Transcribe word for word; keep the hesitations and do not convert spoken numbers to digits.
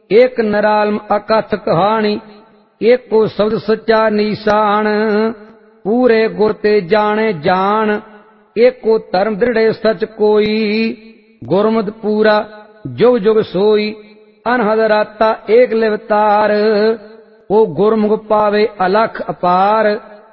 एक नरालम अकथ कहानी, एको शब्द सच्चा निशान। पूरे गुर ते जाने जान, एको धर्म दृढ़ सच कोई। गुरमत पूरा जुग जुग सोई, अनहद राता एक लिवतार। ओ गुरमुख पावे अलख अपार,